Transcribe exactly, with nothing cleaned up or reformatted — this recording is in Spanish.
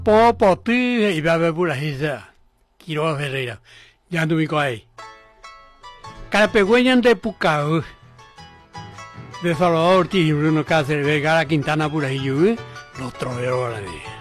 Popoti y Baba Burajisa, Quiroga Ferreira, ya no me coay. Carapegüeñan de Pucao, de Salvador Ortiz y Bruno Cáceres, Vergara Quintana Burajillo, los troveros.